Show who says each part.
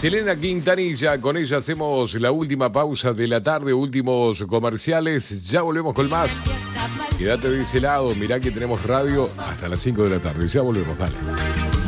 Speaker 1: Selena Quintanilla, con ella hacemos la última pausa de la tarde, últimos comerciales. Ya volvemos con más. Quédate de ese lado, mirá que tenemos radio hasta las 5 de la tarde. Ya volvemos, dale.